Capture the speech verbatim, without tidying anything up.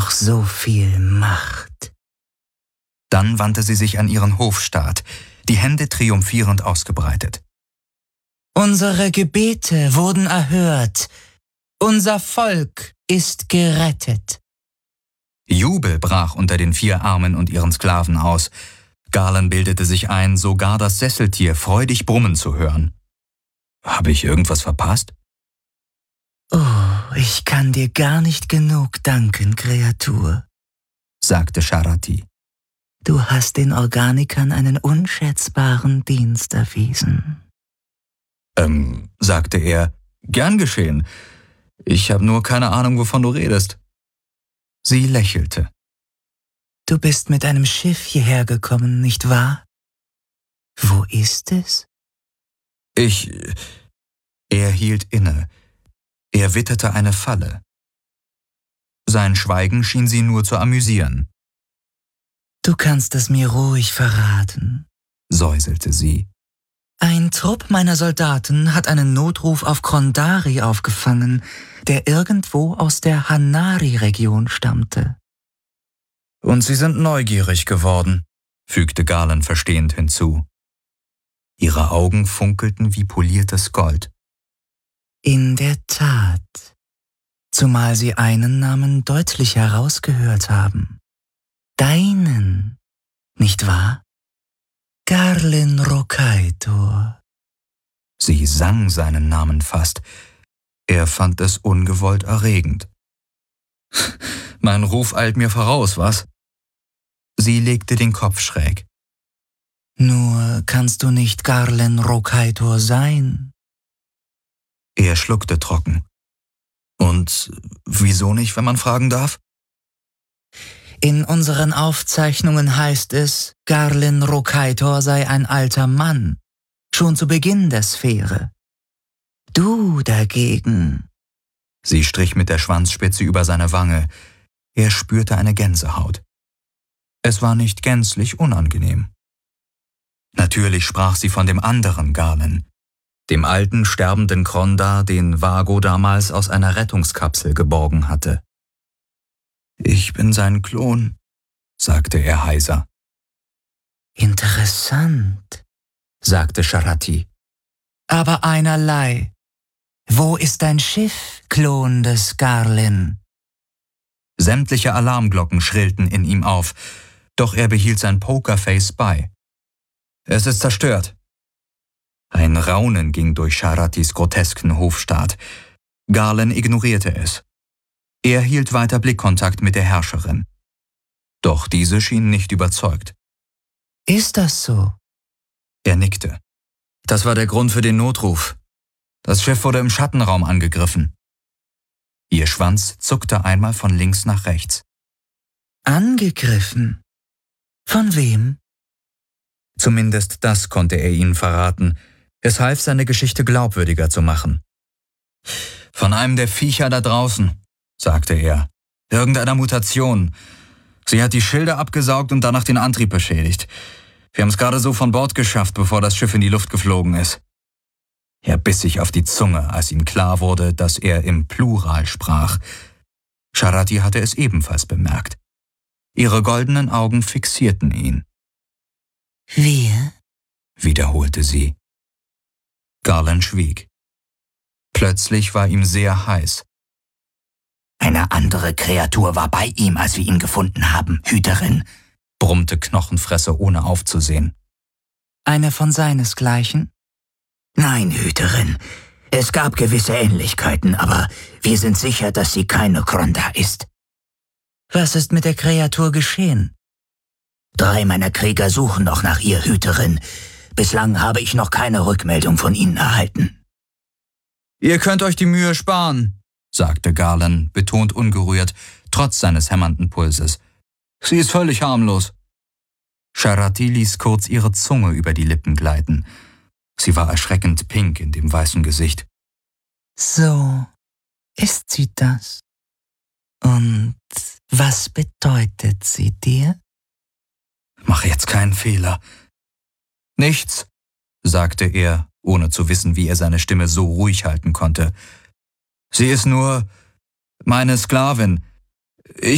noch so viel Macht. Dann wandte sie sich an ihren Hofstaat, die Hände triumphierend ausgebreitet. Unsere Gebete wurden erhört. Unser Volk ist gerettet. Jubel brach unter den vier Armen und ihren Sklaven aus. Galen bildete sich ein, sogar das Sesseltier freudig brummen zu hören. Habe ich irgendwas verpasst? Oh, ich kann dir gar nicht genug danken, Kreatur, sagte Charati. Du hast den Organikern einen unschätzbaren Dienst erwiesen. Ähm, sagte er, gern geschehen. Ich habe nur keine Ahnung, wovon du redest. Sie lächelte. Du bist mit einem Schiff hierher gekommen, nicht wahr? Wo ist es? Ich... Er hielt inne. Er witterte eine Falle. Sein Schweigen schien sie nur zu amüsieren. Du kannst es mir ruhig verraten, säuselte sie. Ein Trupp meiner Soldaten hat einen Notruf auf Krondari aufgefangen, der irgendwo aus der Hanari-Region stammte. Und sie sind neugierig geworden, fügte Galen verstehend hinzu. Ihre Augen funkelten wie poliertes Gold. In der Tat, zumal sie einen Namen deutlich herausgehört haben. Deinen, nicht wahr? Garlin Rokaitor. Sie sang seinen Namen fast. Er fand es ungewollt erregend. Mein Ruf eilt mir voraus, was? Sie legte den Kopf schräg. Nur kannst du nicht Garlin Rokaitor sein. Er schluckte trocken. Und wieso nicht, wenn man fragen darf? In unseren Aufzeichnungen heißt es, Garlin Rokaitor sei ein alter Mann, schon zu Beginn der Sphäre. Du dagegen... Sie strich mit der Schwanzspitze über seine Wange. Er spürte eine Gänsehaut. Es war nicht gänzlich unangenehm. Natürlich sprach sie von dem anderen Galen, dem alten, sterbenden Kronda, den Vago damals aus einer Rettungskapsel geborgen hatte. »Ich bin sein Klon«, sagte er heiser. »Interessant«, sagte Charati. »Aber einerlei. Wo ist dein Schiff, Klon des Garlin?« Sämtliche Alarmglocken schrillten in ihm auf, doch er behielt sein Pokerface bei. »Es ist zerstört.« Ein Raunen ging durch Charatis grotesken Hofstaat. Galen ignorierte es. Er hielt weiter Blickkontakt mit der Herrscherin. Doch diese schien nicht überzeugt. »Ist das so?« Er nickte. »Das war der Grund für den Notruf. Das Schiff wurde im Schattenraum angegriffen.« Ihr Schwanz zuckte einmal von links nach rechts. »Angegriffen? Von wem?« Zumindest das konnte er ihnen verraten. Es half, seine Geschichte glaubwürdiger zu machen. »Von einem der Viecher da draußen«, sagte er. »Irgendeiner Mutation. Sie hat die Schilde abgesaugt und danach den Antrieb beschädigt. Wir haben es gerade so von Bord geschafft, bevor das Schiff in die Luft geflogen ist.« Er biss sich auf die Zunge, als ihm klar wurde, dass er im Plural sprach. Charati hatte es ebenfalls bemerkt. Ihre goldenen Augen fixierten ihn. »Wir?«, wiederholte sie. Garland schwieg. Plötzlich war ihm sehr heiß. »Eine andere Kreatur war bei ihm, als wir ihn gefunden haben, Hüterin«, brummte Knochenfresser, ohne aufzusehen. »Eine von seinesgleichen?« »Nein, Hüterin. Es gab gewisse Ähnlichkeiten, aber wir sind sicher, dass sie keine Kronda ist.« »Was ist mit der Kreatur geschehen?« »Drei meiner Krieger suchen noch nach ihr, Hüterin. Bislang habe ich noch keine Rückmeldung von ihnen erhalten.« »Ihr könnt euch die Mühe sparen«, sagte Garland, betont ungerührt, trotz seines hämmernden Pulses. »Sie ist völlig harmlos.« Charati ließ kurz ihre Zunge über die Lippen gleiten. Sie war erschreckend pink in dem weißen Gesicht. »So ist sie das. Und was bedeutet sie dir?« »Mach jetzt keinen Fehler.« »Nichts«, sagte er, ohne zu wissen, wie er seine Stimme so ruhig halten konnte. »Sie ist nur meine Sklavin. Ich